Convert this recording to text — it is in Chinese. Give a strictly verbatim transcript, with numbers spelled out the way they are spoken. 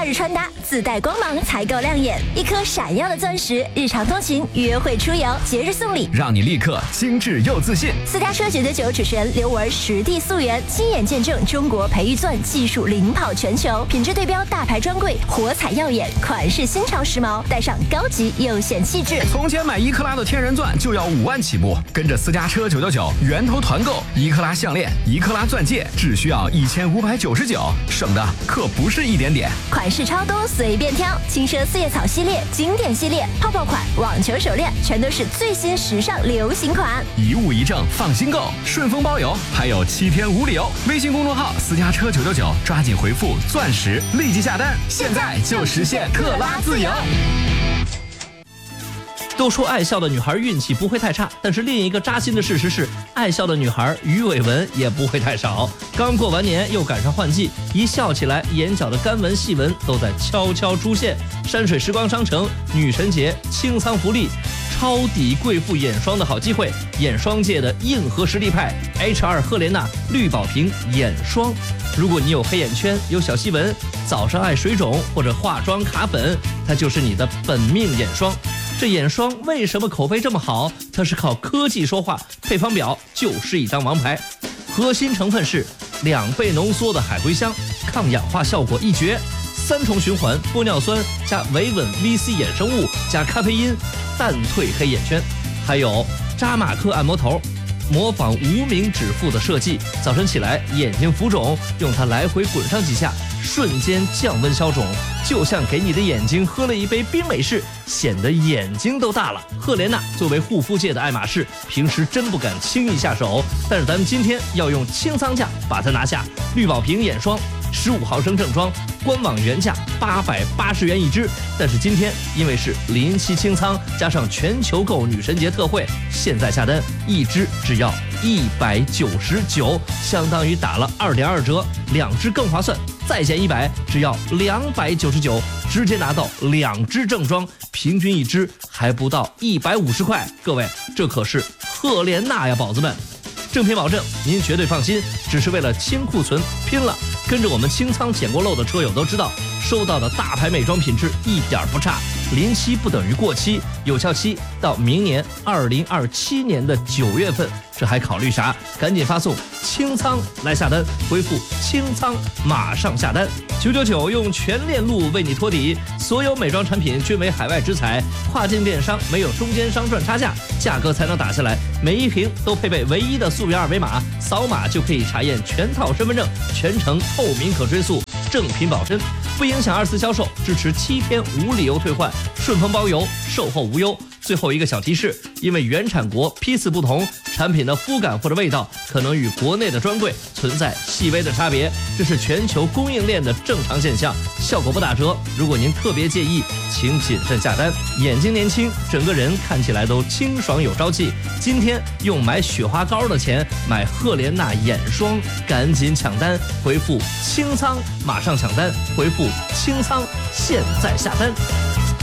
日穿搭自带光芒才够亮眼，一颗闪耀的钻石，日常通勤、约会出游、节日送礼， 让你立刻精致又自信。 私家车九九九主持人刘文实地溯源，亲眼见证中国培育钻技术领跑全球，品质对标大牌专柜，火彩耀眼，款式新潮时髦，带上高级又显气质。 从前买一克拉的天然钻就要五万起步，跟着私家车九九九源头团购，一克拉项链、一克拉钻戒只需要一千五百九十九，省的可不是一点点。 款式超多，随便挑，轻奢四叶草系列、经典系列、泡泡款、网球手链，全都是最新时尚流行款。 一物一证，放心购，顺丰包邮，还有七天无理由。微信公众号私家车九九九，抓紧回复钻石，立即下单，现在就实现克拉自由。 都说爱笑的女孩运气不会太差，但是另一个扎心的事实是，爱笑的女孩鱼尾纹也不会太少。刚过完年又赶上换季，一笑起来眼角的干纹细纹都在悄悄出现。山水时光商城女神节清仓福利，超抵贵妇眼霜的好机会，眼霜界的硬核实力派 H 二 赫莲娜绿宝瓶眼霜。如果你有黑眼圈、有小细纹，早上爱水肿或者化妆卡粉，它就是你的本命眼霜。这眼霜为什么口碑这么好？它是靠科技说话，配方表就是一张王牌。核心成分是两倍浓缩的海茴香，抗氧化效果一绝，三重循环玻尿酸加维稳 V C 衍生物加咖啡因，淡退黑眼圈。还有扎马克按摩头，模仿无名指腹的设计，早晨起来眼睛浮肿，用它来回滚上几下，瞬间降温消肿，就像给你的眼睛喝了一杯冰美式，显得眼睛都大了。赫莲娜作为护肤界的爱马仕，平时真不敢轻易下手，但是咱们今天要用清仓价把它拿下。绿宝瓶眼霜十五毫升正装，官网原价八百八十元一支，但是今天因为是临期清仓，加上全球购女神节特惠，现在下单一支只要一百九十九，相当于打了二点二折，两支更划算，再减一百，只要两百九十九，直接拿到两支正装，平均一支还不到一百五十块。各位，这可是赫莲娜呀，宝子们！正品保证，您绝对放心，只是为了清库存拼了。跟着我们清仓捡过漏的车友都知道，收到的大牌美妆品质一点不差，临期不等于过期，有效期到明年二零二七年的九月份，这还考虑啥？赶紧发送清仓来下单，回复清仓马上下单。九九九用全链路为你托底，所有美妆产品均为海外直采，跨境电商没有中间商赚差价，价格才能打下来。每一瓶都配备唯一的溯源二维码，扫码就可以查验全套身份证，全程透明可追溯，正品保真，不影响二次销售，支持七天无理由退换，顺丰包邮，售后无忧。最后一个小提示，因为原产国批次不同，产品的肤感或者味道可能与国内的专柜存在细微的差别，这是全球供应链的正常现象，效果不打折。如果您特别介意，请谨慎下单。眼睛年轻，整个人看起来都清爽有朝气。今天用买雪花膏的钱买赫莲娜眼霜，赶紧抢单，回复清仓马上抢单，回复清仓现在下单。